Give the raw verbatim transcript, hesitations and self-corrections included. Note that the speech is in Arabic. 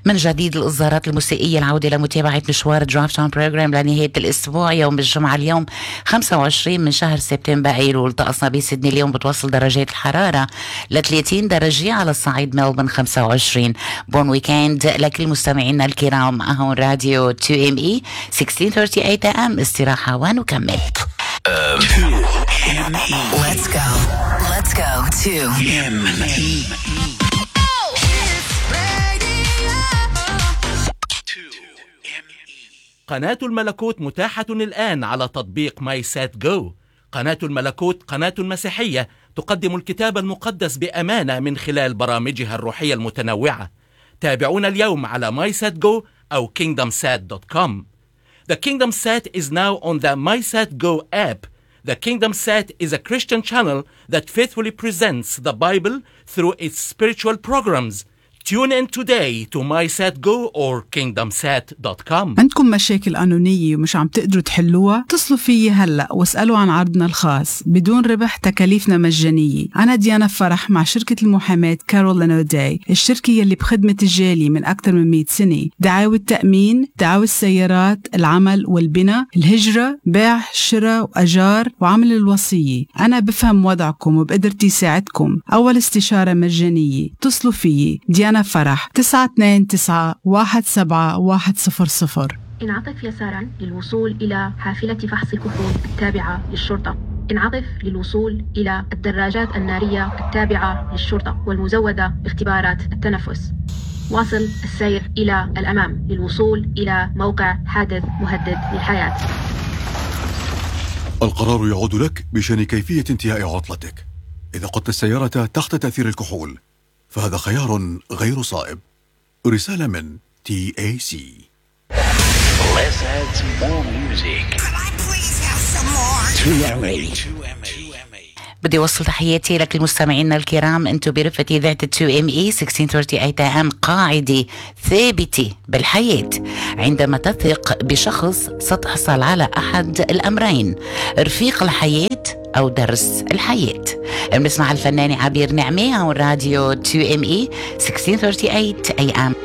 من جديد الإصدارات الموسيقية، العودة لمتابعة مشوار درايف تايم بروجرام لنهاية الأسبوع. يوم الجمعة اليوم خمسة وعشرين من شهر سبتمبر أيلول. طقسنا بسيدني اليوم بتوصل درجات الحرارة ل ثلاثين درجة، على الصعيد ملبورن خمسة وعشرين. بون ويكند لكل مستمعينا الكرام. هون راديو تو ام اي ستة عشر ثلاثين إيه ام. استراحة ونكمل. Let's go. Let's go to M E. قناة الملكوت متاحة الآن على تطبيق ماي سات جو. قناة الملكوت قناة مسيحية تقدم الكتاب المقدس بأمانة من خلال برامجها الروحية المتنوعة. تابعونا اليوم على ماي سات جو أو كينغدم سات دوت كوم. The Kingdom Sat is now on the MySatGo app. The Kingdom Sat is a Christian channel that faithfully presents the Bible through its spiritual programs. Tune in today to MySatGo or kingdom sat dot com. عندكم مشاكل قانونية ومش عم تقدروا تحلوها؟ اتصلوا فيي هلأ واسألوا عن عرضنا الخاص بدون ربح، تكاليفنا مجانية. أنا ديانا فرح مع شركة المحاماة كارولين أوداي، الشركة يلي بخدمة الجالي من أكثر من مئة سنة. دعاوى التأمين، دعاوى السيارات، العمل والبناء، الهجرة، بيع، شراء وأجار، وعمل الوصية. أنا بفهم وضعكم وبقدرتي ساعدكم. أول استشارة مجانية. اتصلوا فيي ديانا أنا فرح تسعة اثنين تسعة واحد سبعة واحد صفر صفر. انعطف يسارا للوصول إلى حافلة فحص الكحول التابعة للشرطة. انعطف للوصول إلى الدراجات النارية التابعة للشرطة والمزودة باختبارات التنفس. واصل السير إلى الأمام للوصول إلى موقع حادث مهدد للحياة. القرار يعود لك بشأن كيفية انتهاء عطلتك. إذا قدت السيارة تحت تأثير الكحول فهذا خيار غير صائب. رسالة من تي إيه سي. Let's add some more music. Can I please have some more? تو إم إيه. بدي أوصل تحياتي لك المستمعين الكرام. أنتم برفة إذاعة تو إم إي ستة عشر ثلاثين إيه ام. قاعدة ثابتة بالحياة. عندما تثق بشخص ستحصل على أحد الأمرين: رفيق الحياة أو درس الحياة. بنسمع الفنانة عبير نعمة على راديو تو إم إي ستة عشر ثلاثين إيه ام.